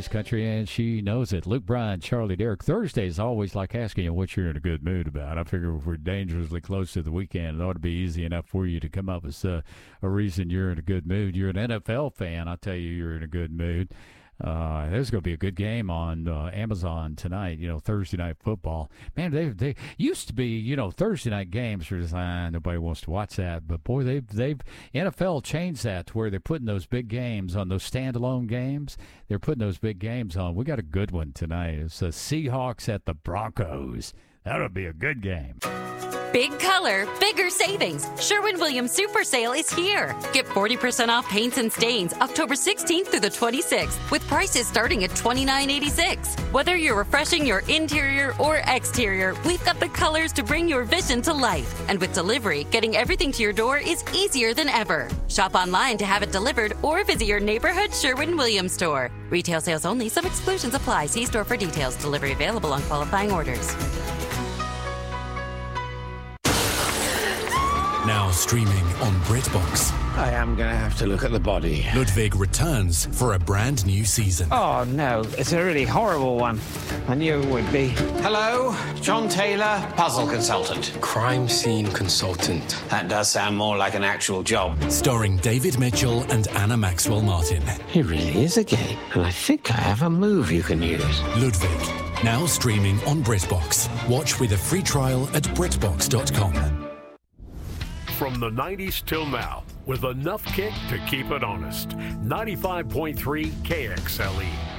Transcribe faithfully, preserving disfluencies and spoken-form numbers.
country, and she knows it. Luke Bryan, Charlie Derrick. Thursdays always like asking you what you're in a good mood about. I figure if we're dangerously close to the weekend, it ought to be easy enough for you to come up with uh, a reason you're in a good mood. You're an N F L fan. I tell you, you're in a good mood. Uh, there's going to be a good game on uh, Amazon tonight, you know, Thursday Night Football. Man, they they used to be, you know, Thursday night games were just, ah, nobody wants to watch that. But, boy, they've, they've N F L changed that to where they're putting those big games on, those standalone games. They're putting those big games on. We got a good one tonight. It's the Seahawks at the Broncos. That'll be a good game. Big color, bigger savings. Sherwin-Williams Super Sale is here. Get forty percent off paints and stains October sixteenth through the twenty-sixth with prices starting at twenty-nine eighty-six. Whether you're refreshing your interior or exterior, we've got the colors to bring your vision to life. And with delivery, getting everything to your door is easier than ever. Shop online to have it delivered or visit your neighborhood Sherwin-Williams store. Retail sales only. Some exclusions apply. See store for details. Delivery available on qualifying orders. Now streaming on BritBox. I am going to have to look at the body. Ludwig returns for a brand new season. Oh, no. It's a really horrible one. I knew it would be. Hello, John Taylor, puzzle consultant. Crime scene consultant. That does sound more like an actual job. Starring David Mitchell and Anna Maxwell Martin. It really is a game, and I think I have a move you can use. Ludwig, now streaming on BritBox. Watch with a free trial at Britbox dot com. From the nineties till now, with enough kick to keep it honest. ninety-five point three K X L E.